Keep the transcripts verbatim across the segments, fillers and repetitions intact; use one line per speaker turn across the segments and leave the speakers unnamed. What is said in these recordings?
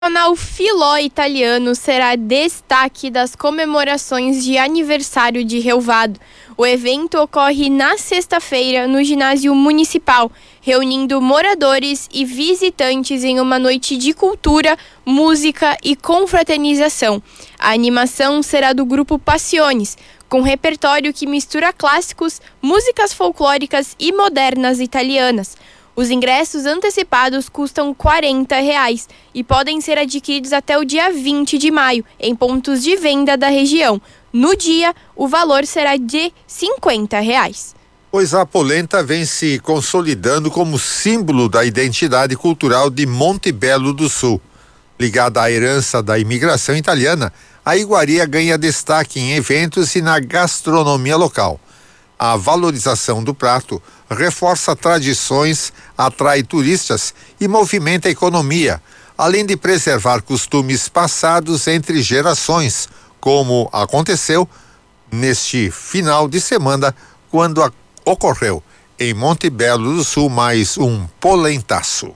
O Jornal Filó Italiano será destaque das comemorações de aniversário de Relvado. O evento ocorre na sexta-feira no ginásio municipal, reunindo moradores e visitantes em uma noite de cultura, música e confraternização. A animação será do grupo Passiones, com repertório que mistura clássicos, músicas folclóricas e modernas italianas. Os ingressos antecipados custam quarenta reais e podem ser adquiridos até o dia vinte de maio, em pontos de venda da região. No dia, o valor será de cinquenta reais.
Pois a polenta vem se consolidando como símbolo da identidade cultural de Monte Belo do Sul. Ligada à herança da imigração italiana, a iguaria ganha destaque em eventos e na gastronomia local. A valorização do prato reforça tradições, atrai turistas e movimenta a economia, além de preservar costumes passados entre gerações, como aconteceu neste final de semana, quando a, ocorreu em Monte Belo do Sul mais um polentaço.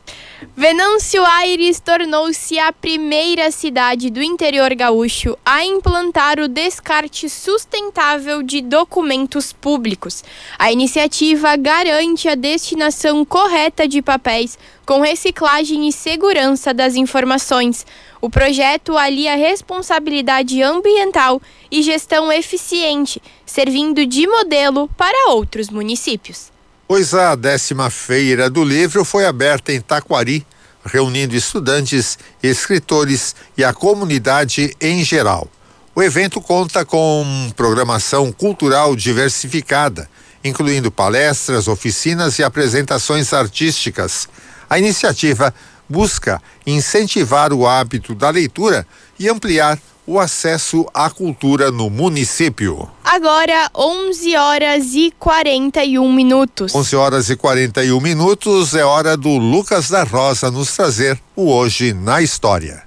Venâncio Aires tornou-se a primeira cidade do interior gaúcho a implantar o descarte sustentável de documentos públicos. A iniciativa garante a destinação correta de papéis com reciclagem e segurança das informações. O projeto alia responsabilidade ambiental e gestão eficiente, servindo de modelo para outros municípios.
Pois a décima Feira do Livro foi aberta em Taquari, reunindo estudantes, escritores e a comunidade em geral. O evento conta com programação cultural diversificada, incluindo palestras, oficinas e apresentações artísticas. A iniciativa busca incentivar o hábito da leitura e ampliar o acesso à cultura no município.
Agora, onze horas e quarenta e um minutos.
onze horas e quarenta e um minutos, é hora do Lucas da Rosa nos trazer o Hoje na História.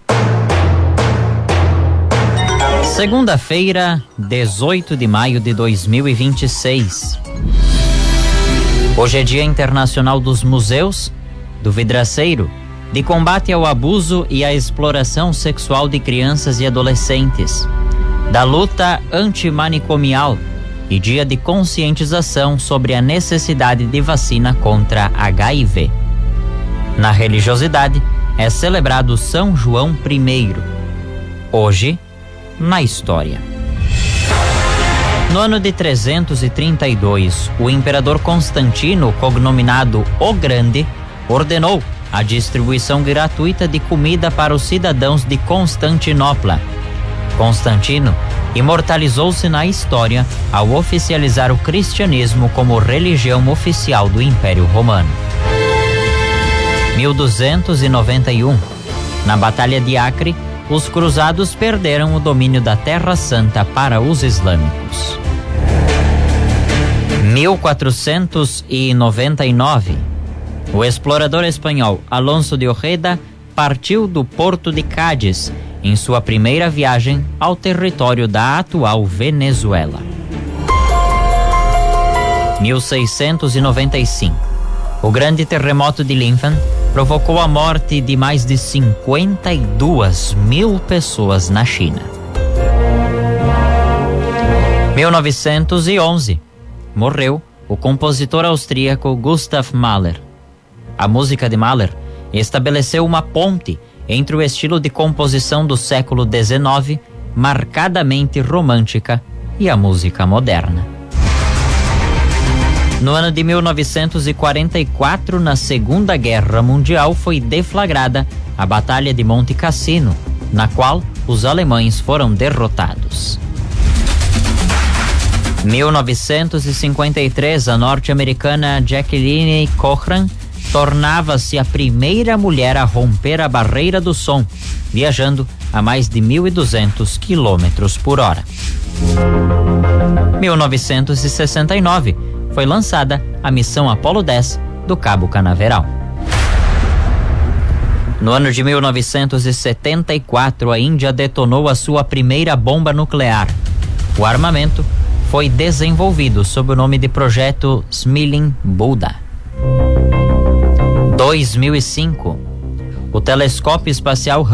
Segunda-feira, dezoito de maio de dois mil e vinte e seis. Hoje é Dia Internacional dos Museus, do Vidraceiro, de combate ao abuso e à exploração sexual de crianças e adolescentes, da luta antimanicomial e dia de conscientização sobre a necessidade de vacina contra H I V. Na religiosidade, é celebrado São João primeiro. Hoje, na história. No ano de trezentos e trinta e dois, o imperador Constantino, cognominado O Grande, ordenou a distribuição gratuita de comida para os cidadãos de Constantinopla. Constantino imortalizou-se na história ao oficializar o cristianismo como religião oficial do Império Romano. mil duzentos e noventa e um. Na Batalha de Acre, os cruzados perderam o domínio da Terra Santa para os islâmicos. mil quatrocentos e noventa e nove. O explorador espanhol Alonso de Ojeda partiu do porto de Cádiz em sua primeira viagem ao território da atual Venezuela. mil seiscentos e noventa e cinco. O grande terremoto de Linfen provocou a morte de mais de cinquenta e duas mil pessoas na China. mil novecentos e onze. Morreu o compositor austríaco Gustav Mahler. A música de Mahler estabeleceu uma ponte entre o estilo de composição do século dezenove, marcadamente romântica, e a música moderna. No ano de mil novecentos e quarenta e quatro, na Segunda Guerra Mundial, foi deflagrada a Batalha de Monte Cassino, na qual os alemães foram derrotados. mil novecentos e cinquenta e três, a norte-americana Jacqueline Cochran tornava-se a primeira mulher a romper a barreira do som, viajando a mais de mil e duzentos quilômetros por hora. mil novecentos e sessenta e nove, foi lançada a missão Apollo dez do Cabo Canaveral. No ano de mil novecentos e setenta e quatro, a Índia detonou a sua primeira bomba nuclear. O armamento foi desenvolvido sob o nome de Projeto Smiling Buddha. dois mil e cinco. O telescópio espacial